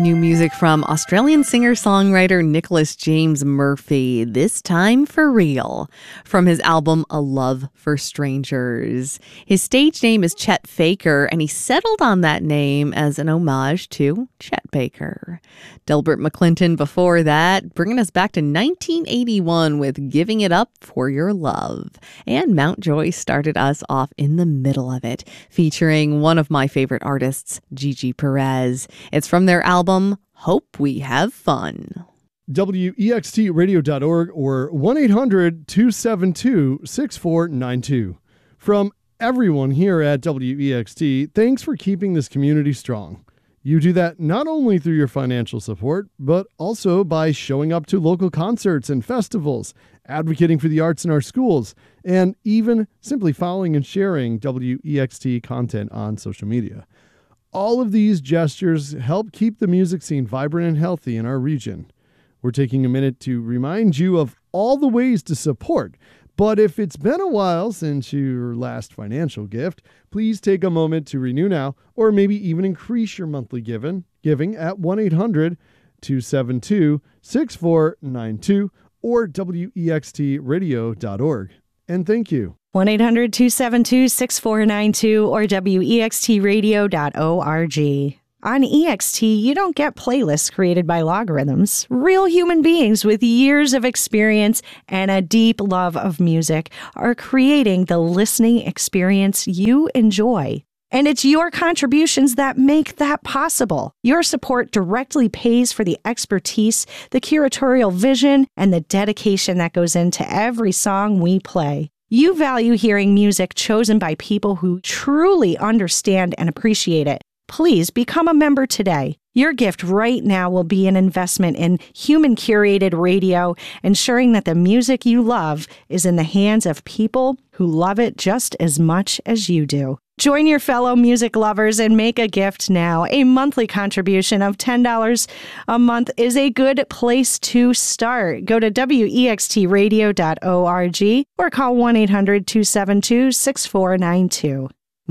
New music from Australian singer-songwriter Nicholas James Murphy, this time for real, from his album A Love for Strangers. His stage name is Chet Faker, and he settled on that name as an homage to Chet Baker. Delbert McClinton before that, bringing us back to 1981 with Giving It Up for Your Love. And Mountjoy started us off in the middle of it, featuring one of my favorite artists, Gigi Perez. It's from their album, Hope We Have Fun. WEXTradio.org or 1-800-272-6492. From everyone here at WEXT, thanks for keeping this community strong. You do that not only through your financial support, but also by showing up to local concerts and festivals, advocating for the arts in our schools, and even simply following and sharing WEXT content on social media. All of these gestures help keep the music scene vibrant and healthy in our region. We're taking a minute to remind you of all the ways to support. But if it's been a while since your last financial gift, please take a moment to renew now, or maybe even increase your monthly giving at 1-800-272-6492 or WEXTradio.org. And thank you. 1-800-272-6492 or WEXTradio.org. On EXT, you don't get playlists created by logarithms. Real human beings with years of experience and a deep love of music are creating the listening experience you enjoy. And it's your contributions that make that possible. Your support directly pays for the expertise, the curatorial vision, and the dedication that goes into every song we play. You value hearing music chosen by people who truly understand and appreciate it. Please become a member today. Your gift right now will be an investment in human-curated radio, ensuring that the music you love is in the hands of people who love it just as much as you do. Join your fellow music lovers and make a gift now. A monthly contribution of $10 a month is a good place to start. Go to WEXTradio.org or call 1-800-272-6492.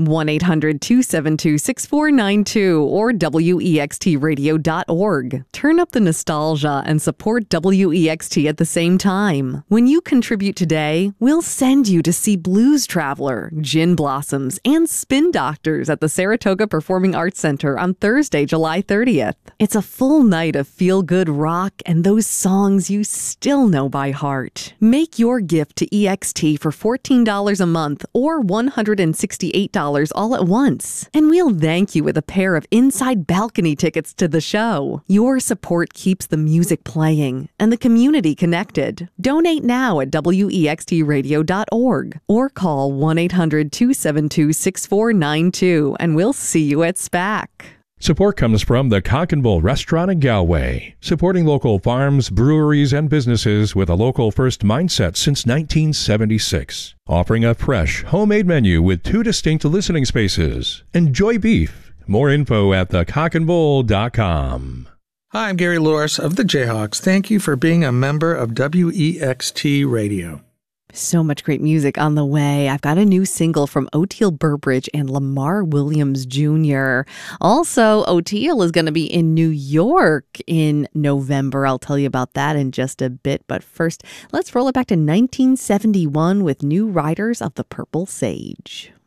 1-800-272-6492 or WEXTradio.org. Turn up the nostalgia and support WEXT at the same time. When you contribute today, we'll send you to see Blues Traveler, Gin Blossoms, and Spin Doctors at the Saratoga Performing Arts Center on Thursday, July 30th. It's a full night of feel-good rock and those songs you still know by heart. Make your gift to EXT for $14 a month or $168 all at once. And we'll thank you with a pair of inside balcony tickets to the show. Your support keeps the music playing and the community connected. Donate now at WEXTradio.org or call 1-800-272-6492 and we'll see you at SPAC. Support comes from the Cock and Bull Restaurant in Galway, supporting local farms, breweries, and businesses with a local first mindset since 1976. Offering a fresh, homemade menu with 2 distinct listening spaces. Enjoy beef. More info at thecockandbull.com. Hi, I'm Gary Loris of the Jayhawks. Thank you for being a member of WEXT Radio. So much great music on the way. I've got a new single from Oteil Burbridge and Lamar Williams Jr. Also, Oteil is going to be in New York in November. I'll tell you about that in just a bit. But first, let's roll it back to 1971 with New Riders of the Purple Sage.